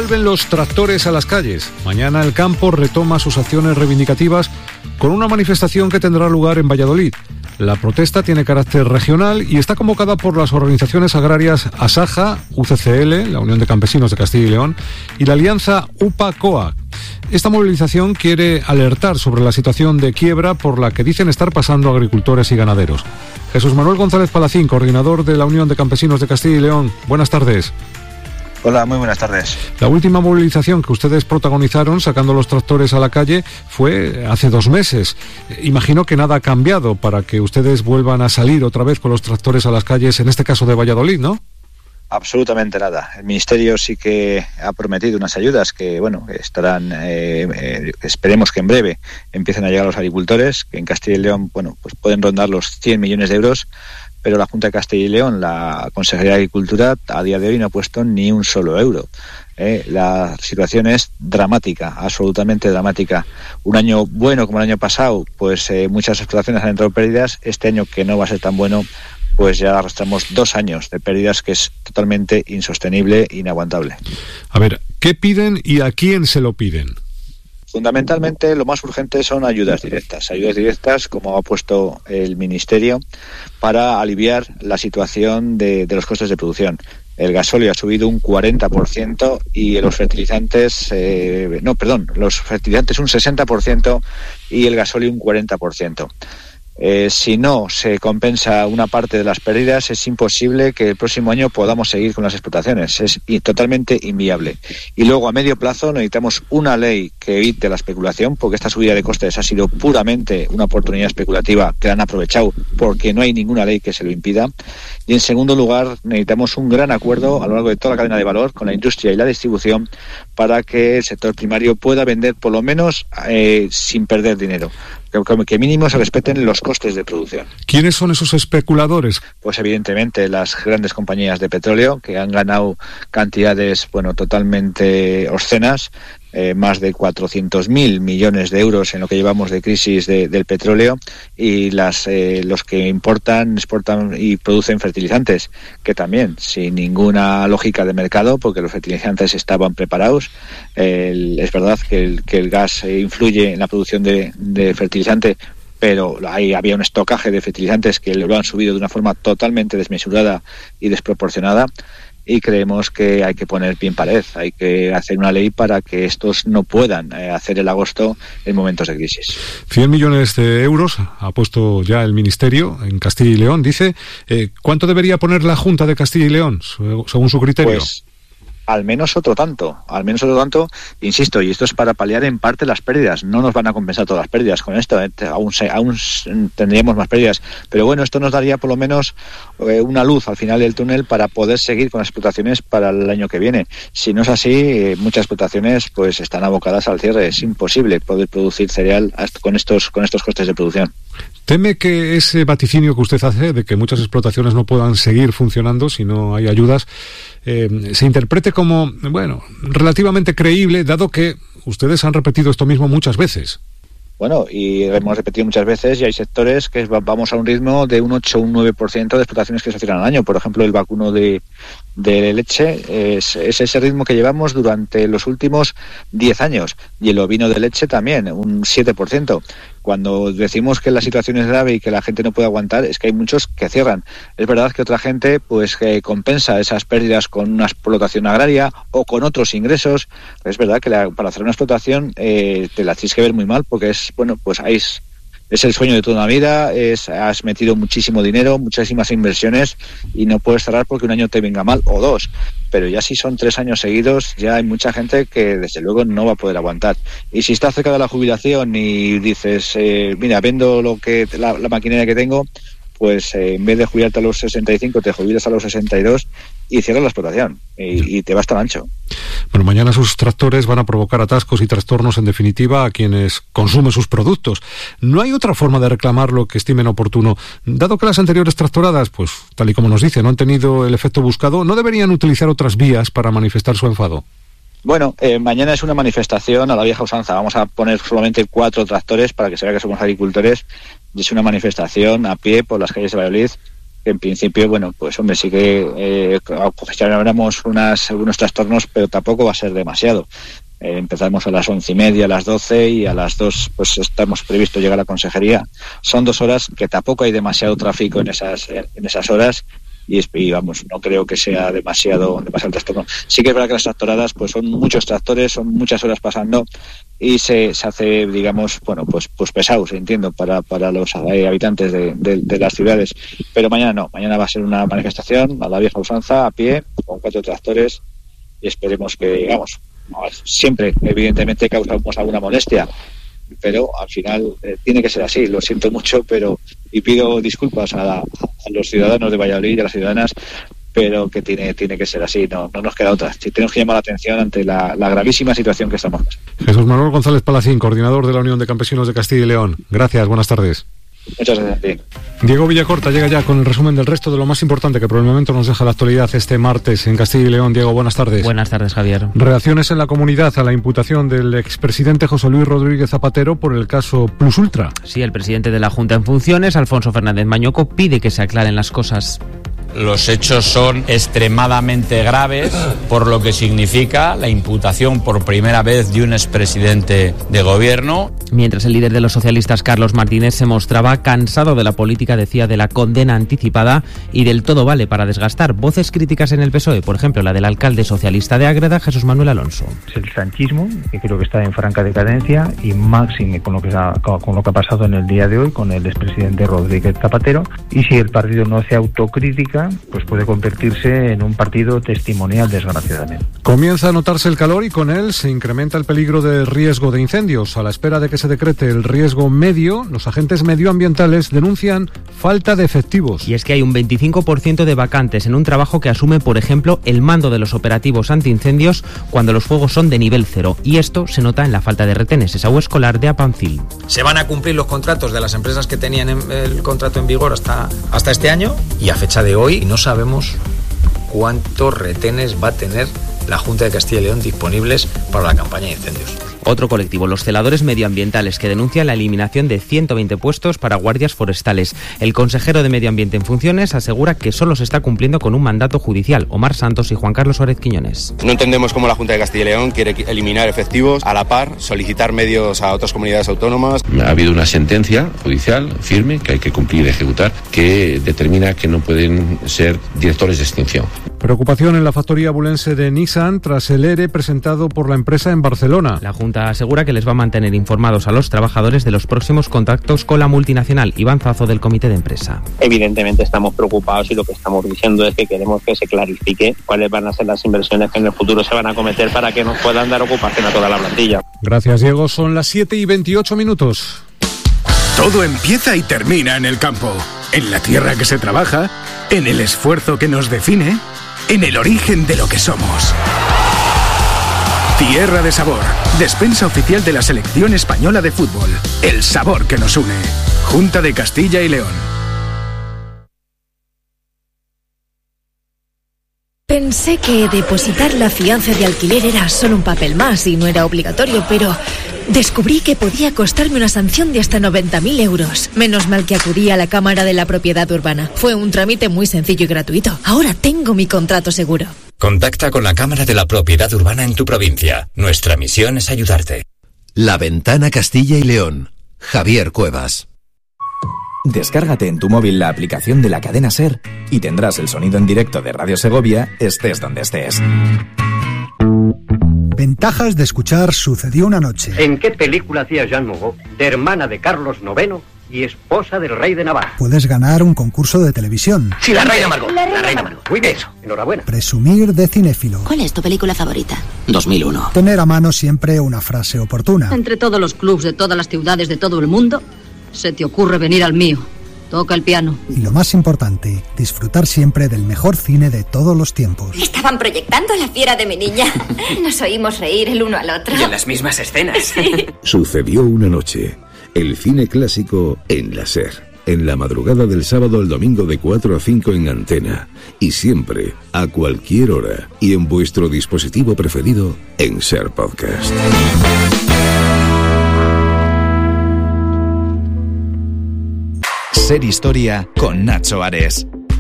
Vuelven los tractores a las calles. Mañana el campo retoma sus acciones reivindicativas con una manifestación que tendrá lugar en Valladolid. La protesta tiene carácter regional y está convocada por las organizaciones agrarias Asaja, UCCL, la Unión de Campesinos de Castilla y León, y la alianza UPA-COAG. Esta movilización quiere alertar sobre la situación de quiebra por la que dicen estar pasando agricultores y ganaderos. Jesús Manuel González Palacín, coordinador de la Unión de Campesinos de Castilla y León. Buenas tardes. Hola, muy buenas tardes. La última movilización que ustedes protagonizaron sacando los tractores a la calle fue hace 2 meses. Imagino que nada ha cambiado para que ustedes vuelvan a salir otra vez con los tractores a las calles, en este caso de Valladolid, ¿no? Absolutamente nada. El Ministerio sí que ha prometido unas ayudas que, estarán, esperemos que en breve empiecen a llegar a los agricultores, que en Castilla y León, pues pueden rondar los 100 millones de euros, pero la Junta de Castilla y León, la Consejería de Agricultura, a día de hoy no ha puesto ni un solo euro. La situación es dramática, absolutamente dramática. Un año bueno como el año pasado, pues muchas explotaciones han entrado pérdidas. Este año, que no va a ser tan bueno, pues ya arrastramos 2 años de pérdidas, que es totalmente insostenible e inaguantable. A ver, ¿qué piden y a quién se lo piden? Fundamentalmente lo más urgente son ayudas directas como ha puesto el Ministerio para aliviar la situación de los costes de producción. El gasóleo ha subido un 40% y los fertilizantes, los fertilizantes un 60% y el gasóleo un 40%. Si no se compensa una parte de las pérdidas, es imposible que el próximo año podamos seguir con las explotaciones. Es totalmente inviable. Y luego, a medio plazo, necesitamos una ley que evite la especulación, porque esta subida de costes ha sido puramente una oportunidad especulativa que la han aprovechado, porque no hay ninguna ley que se lo impida. Y, en segundo lugar, necesitamos un gran acuerdo a lo largo de toda la cadena de valor con la industria y la distribución para que el sector primario pueda vender, por lo menos, sin perder dinero. Que mínimo se respeten los costes de producción. ¿Quiénes son esos especuladores? Pues evidentemente las grandes compañías de petróleo, que han ganado cantidades totalmente obscenas, más de 400.000 millones de euros en lo que llevamos de crisis del petróleo, y los que importan, exportan y producen fertilizantes, que también sin ninguna lógica de mercado, porque los fertilizantes estaban preparados. Es verdad que el gas influye en la producción de fertilizante, pero ahí había un estocaje de fertilizantes que lo han subido de una forma totalmente desmesurada y desproporcionada. Y creemos que hay que poner pie en pared, hay que hacer una ley para que estos no puedan hacer el agosto en momentos de crisis. 100 millones de euros ha puesto ya el Ministerio en Castilla y León, dice. ¿Cuánto debería poner la Junta de Castilla y León, según su criterio? Pues al menos otro tanto, insisto, y esto es para paliar en parte las pérdidas. No nos van a compensar todas las pérdidas con esto, aún tendríamos más pérdidas, pero esto nos daría por lo menos una luz al final del túnel para poder seguir con las explotaciones para el año que viene. Si no es así, muchas explotaciones pues están abocadas al cierre. Es imposible poder producir cereal con estos costes de producción. ¿Teme que ese vaticinio que usted hace de que muchas explotaciones no puedan seguir funcionando si no hay ayudas se interprete como, relativamente creíble, dado que ustedes han repetido esto mismo muchas veces? Y hemos repetido muchas veces, y hay sectores que vamos a un ritmo de un 8 o un 9% de explotaciones que se cierran al año. Por ejemplo, el vacuno de leche es ese ritmo que llevamos durante los últimos 10 años, y el ovino de leche también, un 7%. Cuando decimos que la situación es grave y que la gente no puede aguantar, es que hay muchos que cierran. Es verdad que otra gente que compensa esas pérdidas con una explotación agraria o con otros ingresos. Es verdad que para hacer una explotación te la tienes que ver muy mal, porque es el sueño de toda una vida, has metido muchísimo dinero, muchísimas inversiones, y no puedes cerrar porque un año te venga mal, o 2. Pero ya si son 3 años seguidos, ya hay mucha gente que desde luego no va a poder aguantar. Y si estás cerca de la jubilación y dices, vendo la maquinaria que tengo, pues en vez de jubilarte a los 65, te jubilas a los 62 y cierras la explotación y te vas tan ancho. Mañana sus tractores van a provocar atascos y trastornos, en definitiva, a quienes consumen sus productos. ¿No hay otra forma de reclamar lo que estimen oportuno? Dado que las anteriores tractoradas, pues tal y como nos dice, no han tenido el efecto buscado, ¿no deberían utilizar otras vías para manifestar su enfado? Mañana es una manifestación a la vieja usanza. Vamos a poner solamente 4 tractores para que se vea que somos agricultores. Es una manifestación a pie por las calles de Valladolid. que en principio, bueno, pues hombre, sí que ocasionaremos algunos trastornos, pero tampoco va a ser demasiado. Empezamos a las 11:30, a las 12 y a las 2 pues estamos previsto llegar a la consejería. Son 2 horas que tampoco hay demasiado tráfico en esas horas y vamos, no creo que sea demasiado trastorno. Sí que es verdad que las tractoradas pues son muchos tractores, son muchas horas pasando y se hace, digamos, bueno, pues pesados, entiendo, para los habitantes de las ciudades. Pero mañana no, mañana va a ser una manifestación a la vieja usanza, a pie, con 4 tractores y esperemos que, digamos, siempre, evidentemente, causamos alguna molestia, pero al final tiene que ser así. Lo siento mucho, y pido disculpas a los ciudadanos de Valladolid y a las ciudadanas, pero que tiene que ser así, no nos queda otra. Si tenemos que llamar la atención ante la gravísima situación que estamos pasando. Jesús Manuel González Palacín, coordinador de la Unión de Campesinos de Castilla y León. Gracias, buenas tardes. Muchas gracias a ti. Diego Villacorta llega ya con el resumen del resto de lo más importante que por el momento nos deja la actualidad este martes en Castilla y León. Diego, buenas tardes. Buenas tardes, Javier. Reacciones en la comunidad a la imputación del expresidente José Luis Rodríguez Zapatero por el caso Plus Ultra. Sí, el presidente de la Junta en funciones, Alfonso Fernández Mañoco, pide que se aclaren las cosas. Los hechos son extremadamente graves, por lo que significa la imputación por primera vez de un expresidente de gobierno. Mientras el líder de los socialistas, Carlos Martínez, se mostraba cansado de la política, decía, de la condena anticipada y del todo vale para desgastar. Voces críticas en el PSOE, por ejemplo, la del alcalde socialista de Ágreda, Jesús Manuel Alonso. El sanchismo, que creo que está en franca decadencia, y máxime con lo que ha pasado en el día de hoy con el expresidente Rodríguez Zapatero, y si el partido no hace autocrítica, pues puede convertirse en un partido testimonial, desgraciadamente. Comienza a notarse el calor y con él se incrementa el peligro de riesgo de incendios. A la espera de que se decrete el riesgo medio, los agentes medioambientales denuncian falta de efectivos. Y es que hay un 25% de vacantes en un trabajo que asume, por ejemplo, el mando de los operativos antiincendios cuando los fuegos son de nivel 0. Y esto se nota en la falta de retenes. Esaú Escolar, de Apancil. Se van a cumplir los contratos de las empresas que tenían el contrato en vigor hasta este año, y a fecha de hoy no sabemos cuántos retenes va a tener la Junta de Castilla y León disponibles para la campaña de incendios. Otro colectivo, los celadores medioambientales, que denuncia la eliminación de 120 puestos para guardias forestales. El consejero de Medio Ambiente en funciones asegura que solo se está cumpliendo con un mandato judicial. Omar Santos y Juan Carlos Suárez Quiñones. No entendemos cómo la Junta de Castilla y León quiere eliminar efectivos a la par, solicitar medios a otras comunidades autónomas. Ha habido una sentencia judicial firme que hay que cumplir y ejecutar, que determina que no pueden ser directores de extinción. Preocupación en la factoría bulense de Nissan tras el ERE presentado por la empresa en Barcelona. La Junta asegura que les va a mantener informados a los trabajadores de los próximos contactos con la multinacional. Iván Zazo, del comité de empresa. Evidentemente estamos preocupados y lo que estamos diciendo es que queremos que se clarifique cuáles van a ser las inversiones que en el futuro se van a cometer para que nos puedan dar ocupación a toda la plantilla. Gracias, Diego. Son las 7:28. Todo empieza y termina en el campo, en la tierra que se trabaja, en el esfuerzo que nos define, en el origen de lo que somos. Tierra de Sabor, despensa oficial de la selección española de fútbol. El sabor que nos une. Junta de Castilla y León. Pensé que depositar la fianza de alquiler era solo un papel más y no era obligatorio, pero descubrí que podía costarme una sanción de hasta 90.000 euros. Menos mal que acudí a la Cámara de la Propiedad Urbana. Fue un trámite muy sencillo y gratuito. Ahora tengo mi contrato seguro. Contacta con la Cámara de la Propiedad Urbana en tu provincia. Nuestra misión es ayudarte. La Ventana Castilla y León. Javier Cuevas. Descárgate en tu móvil la aplicación de la cadena SER y tendrás el sonido en directo de Radio Segovia, estés donde estés. Ventajas de escuchar Sucedió una noche. ¿En qué película hacía Jean Moreau, de hermana de Carlos IX y esposa del rey de Navarra? Puedes ganar un concurso de televisión. Sí, la reina Margot. La reina Margot. Muy bien, eso. Enhorabuena. Presumir de cinéfilo. ¿Cuál es tu película favorita? 2001. Tener a mano siempre una frase oportuna. Entre todos los clubs de todas las ciudades de todo el mundo, se te ocurre venir al mío. Toca el piano. Y lo más importante, disfrutar siempre del mejor cine de todos los tiempos. Estaban proyectando La fiera de mi niña. Nos oímos reír el uno al otro. Y en las mismas escenas. Sí. Sucedió una noche. El cine clásico en la SER. En la madrugada del sábado al domingo de 4 a 5 en Antena. Y siempre, a cualquier hora. Y en vuestro dispositivo preferido, en SER Podcast. SER Historia con Nacho Ares.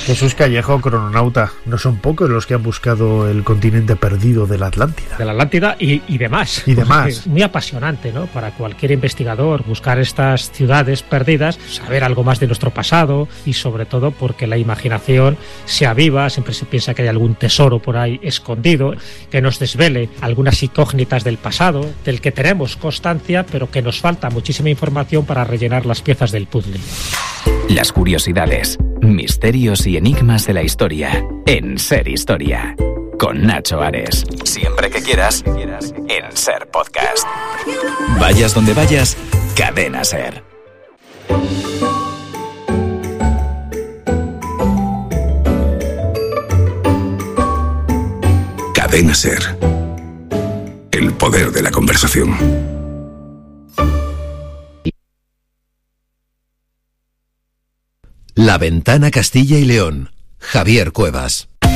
Jesús Callejo, crononauta, no son pocos los que han buscado el continente perdido de la Atlántida. De la Atlántida y demás. Y demás. Es muy apasionante, ¿no? Para cualquier investigador buscar estas ciudades perdidas, saber algo más de nuestro pasado y sobre todo porque la imaginación se aviva, siempre se piensa que hay algún tesoro por ahí escondido, que nos desvele algunas incógnitas del pasado, del que tenemos constancia, pero que nos falta muchísima información para rellenar las piezas del puzzle. Las curiosidades, misterios y enigmas de la historia en Ser Historia. Con Nacho Ares. Siempre que quieras, en Ser Podcast. Vayas donde vayas, Cadena Ser. Cadena Ser. El poder de la conversación. La Ventana Castilla y León. Javier Cuevas.